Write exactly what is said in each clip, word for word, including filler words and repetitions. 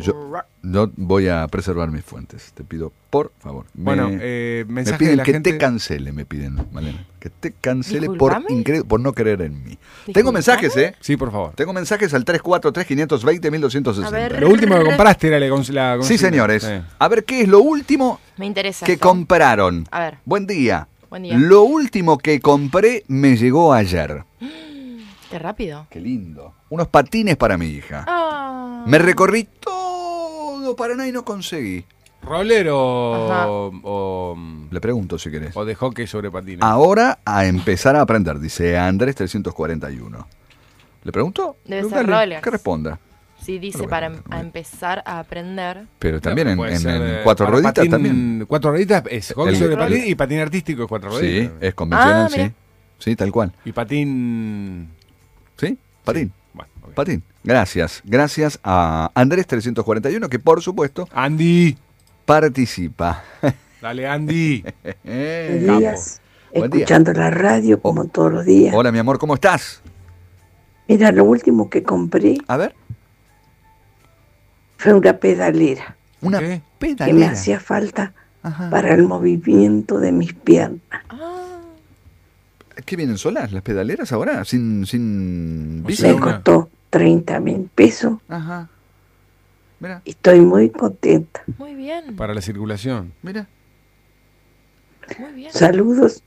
yo no voy a preservar mis fuentes. Te pido, por favor. Me, Bueno, eh, mensaje me piden de la que gente. te cancele, me piden, Malena. Que te cancele por, Disculpame. incre- por no creer en mí. Disculpame. Tengo mensajes, ¿eh? Sí, por favor. Tengo mensajes al tres cuatro tres, cinco dos cero, mil doscientos A sesenta. ver. Lo último que compraste era la, cons- la Sí, consigna. señores. Sí. A ver, ¿qué es lo último Me interesa que esto. compraron? A ver. Buen día. Buen día. Lo último que compré me llegó ayer. Qué rápido. Qué lindo. Unos patines para mi hija. Ah. Me recorrí todo Paraná y no conseguí. ¿Rolero Ajá. o, o, Le pregunto si querés. o de hockey sobre patines? Ahora a empezar a aprender, dice Andrés trescientos cuarenta y uno. ¿Le pregunto? Debe ser Pregúntale, rollers. Que responda. Sí, dice Pero para bueno, em- a empezar a aprender. Pero también en, Puede en- ser, en eh, cuatro para rueditas patín- también. Cuatro rueditas es hockey El- sobre el- patín y patín artístico es cuatro Sí, rueditas. es convencional, Ah, mira. sí. Sí, tal cual. Y patín... ¿Sí? Patín. Sí. Bueno, ok. Patín. Gracias. Gracias a Andrés trescientos cuarenta y uno que por supuesto Andy. participa. Dale, Andy. Eh, Capo. días, Buen día. escuchando la radio como todos los días. Hola, mi amor, ¿cómo estás? Mira, lo último que compré A ver, fue una pedalera una ¿Qué? que me pedalera. hacía falta Ajá. para el movimiento de mis piernas. Ah, ¿Qué vienen solas las pedaleras ahora? Sin, sin O bici. sea, Me una- costó treinta mil pesos Ajá. Mira, y estoy muy contenta. muy bien. Para la circulación. mira. Muy bien. Saludos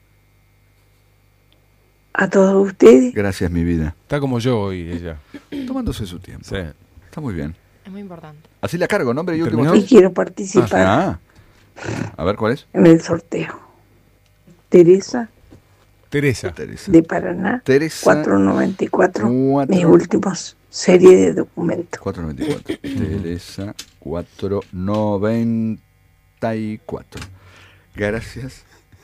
a todos ustedes. Gracias, mi vida. Está como yo hoy, ella. Tomándose su tiempo. Sí. Está muy bien. Es muy importante. Así la cargo, nombre y último. ¿Terminó? Y quiero participar Ah. A ver, ¿cuál es? en el sorteo. Teresa Teresa. Teresa. de Paraná, Teresa. cuatrocientos noventa y cuatro, Cuatro- mis últimos serie de documentos. cuatrocientos noventa y cuatro. Teresa cuatrocientos noventa y cuatro. Gracias.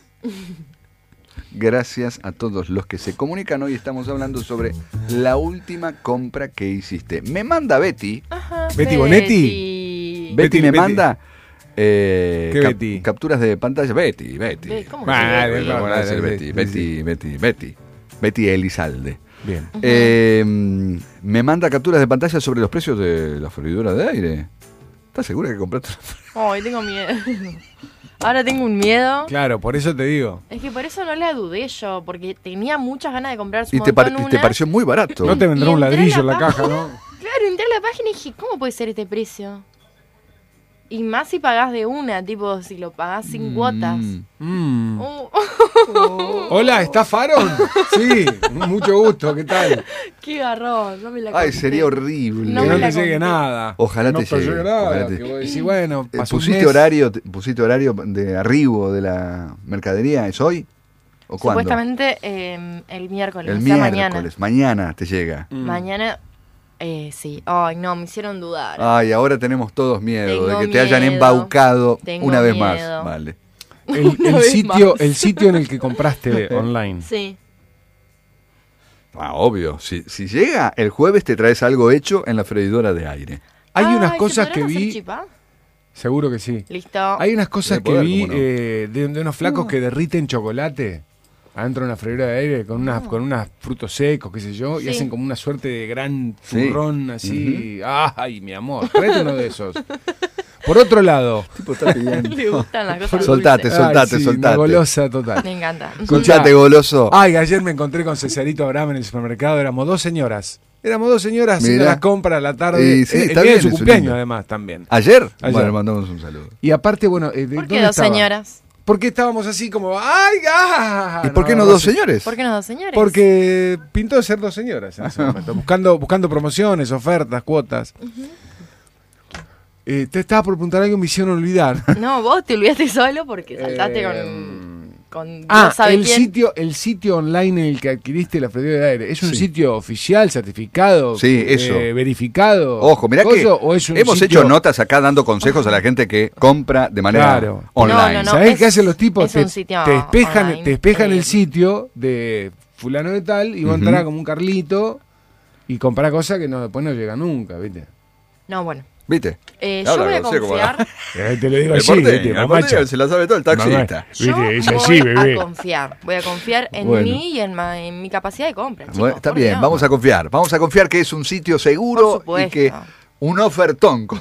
Gracias a todos los que se comunican. Hoy estamos hablando sobre la última compra que hiciste. Me manda Betty. Ajá. Betty Bonetti. Betty. Betty me Betty. manda eh, ¿Qué cap- Betty? capturas de pantalla. Betty, Betty. Be- ¿Cómo que Ah, se de- ve? Bueno, bueno, decir de- Betty, de- Betty, Betty, Betty. Betty Elizalde. Bien. Eh, me manda capturas de pantalla sobre los precios de la freidora de aire. ¿Estás segura que compraste una freidora? Ay, tengo miedo. Ahora tengo un miedo. Claro, por eso te digo. Es que por eso no la dudé yo, porque tenía muchas ganas de comprar su Y te, montón par- y te una. pareció muy barato. No te vendrá Y un entré a ladrillo en la la caja, página. ¿no? Claro, entré a la página y dije, ¿cómo puede ser este precio? Y más si pagás de una, tipo, si lo pagás sin cuotas. Mm. Oh, Hola, ¿está Faron? Sí, mucho gusto, ¿qué tal? qué garrón, no me la Ay, conté. sería horrible. No que me no la te llegue conté. nada. Ojalá no te te llegue, llegue nada. ojalá te- Que vos decís, bueno, Eh, pasó un ¿Pusiste mes. horario, te- pusiste horario de arribo de la mercadería? ¿Es hoy? ¿O cuándo? Supuestamente eh, el miércoles, El o sea, miércoles. Mañana te llega. Mm. mañana. Mañana, eh, sí. Ay, no, me hicieron dudar. Ay, ahora tenemos todos miedo Tengo de que te hayan miedo. embaucado Tengo una vez más. miedo. Vale. El, Una el vez sitio, más. el sitio en el que compraste online. Sí. Ah, obvio. Si, si llega el jueves te traes algo hecho en la freidora de aire. Hay Ay, unas ¿se cosas podrán que hacer vi. chipá? Seguro que sí. Listo. Hay unas cosas Debe que poder, vi ¿cómo no? eh, de, de unos flacos que derriten chocolate adentro de una freidora de aire con unas con unos frutos secos, qué sé yo, y Sí. hacen como una suerte de gran Sí. turrón así. Ay, mi amor, tráete uno de esos. Por otro lado, Tipo, está pidiendo. Le gustan las cosas Soltate, dulces. soltate, ay, sí, soltate. una golosa total. Me encanta. Escuchate, goloso. Ay, ayer me encontré con Cesarito Abraham en el supermercado, éramos dos señoras. Éramos dos señoras haciendo Mirá. las compras a la tarde. Y sí, el está día bien, de su es un cumpleaños lindo. además también. ¿Ayer? Ayer. Bueno, mandamos un saludo. Y aparte, bueno, eh, ¿de ¿Por qué dónde dos estaba? señoras? Porque estábamos así como, ¡ay, ah! ¿Y por qué no dos sé. señores? ¿Por qué no dos señores? Porque pintó de ser dos señoras en ese momento, buscando, buscando promociones, ofertas, cuotas. Eh, te estaba por preguntar algo y me hicieron olvidar. No, vos te olvidaste solo porque saltaste Eh, con, con Ah, no sabe el quién. sitio, el sitio online en el que adquiriste la freidora de aire, ¿es un Sí. sitio oficial, certificado, Sí, eso. eh, verificado? Ojo, mirá que coso, o es un hemos sitio- hecho notas acá dando consejos a la gente que compra de manera Claro. online. No, no, no. ¿Sabés es- qué hacen los tipos? es Te, un sitio te despejan, online, te despejan eh. el sitio de fulano de tal y vos Ujú. entrás como un Carlito y comprás cosas que no, después no llegan nunca, ¿viste? No, bueno. ¿Viste? Eh, yo Habla, voy a no sé cómo- confiar. Eh, te lo digo El así, porteño, ¿viste? el Mamacha. porteño se la sabe todo el taxista. Viste, Yo es voy así, bebé. a confiar. Voy a confiar en Bueno. mí y en, ma- en mi capacidad de compra. Chicos, Bueno, está por bien, Dios. vamos a confiar. Vamos a confiar que es un sitio seguro Por y que supuesto. un ofertón